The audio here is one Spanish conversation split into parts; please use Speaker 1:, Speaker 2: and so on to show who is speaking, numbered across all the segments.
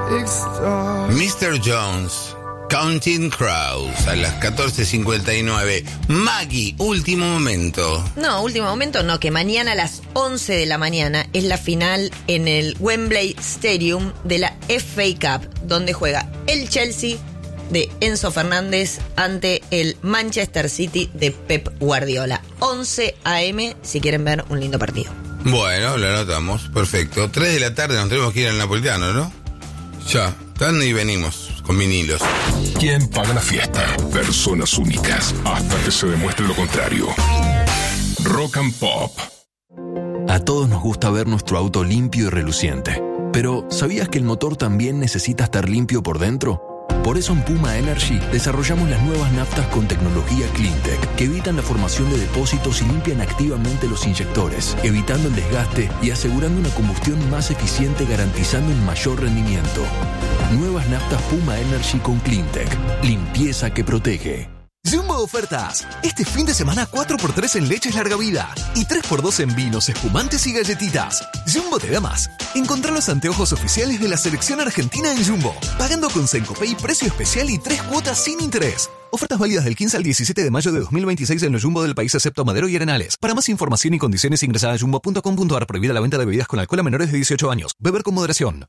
Speaker 1: Mr. Jones, Counting Crows, a las 14:59. Maggie, último momento.
Speaker 2: No, último momento no, que mañana a las 11 de la mañana es la final en el Wembley Stadium de la FA Cup, donde juega el Chelsea de Enzo Fernández ante el Manchester City de Pep Guardiola. 11 a.m. si quieren ver un lindo partido.
Speaker 1: Bueno, lo anotamos, perfecto. 3 de la tarde nos tenemos que ir al Napolitano, ¿no? Ya, tan y venimos con vinilos.
Speaker 3: ¿Quién paga la fiesta? Personas únicas, hasta que se demuestre lo contrario. Rock and Pop.
Speaker 4: A todos nos gusta ver nuestro auto limpio y reluciente. Pero, ¿sabías que el motor también necesita estar limpio por dentro? Por eso en Puma Energy desarrollamos las nuevas naftas con tecnología CleanTech que evitan la formación de depósitos y limpian activamente los inyectores, evitando el desgaste y asegurando una combustión más eficiente, garantizando un mayor rendimiento. Nuevas naftas Puma Energy con CleanTech. Limpieza que protege.
Speaker 5: Jumbo Ofertas. Este fin de semana 4x3 en leches larga vida y 3x2 en vinos, espumantes y galletitas. Jumbo te da más. Encontrá los anteojos oficiales de la selección argentina en Jumbo, pagando con Sencopay, precio especial y 3 cuotas sin interés. Ofertas válidas del 15 al 17 de mayo de 2026 en los Jumbo del país excepto Madero y Arenales. Para más información y condiciones ingresá a jumbo.com.ar. Prohibida la venta de bebidas con alcohol a menores de 18 años. Beber con moderación.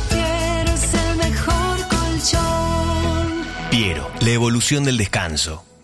Speaker 6: Piero, la evolución del descanso.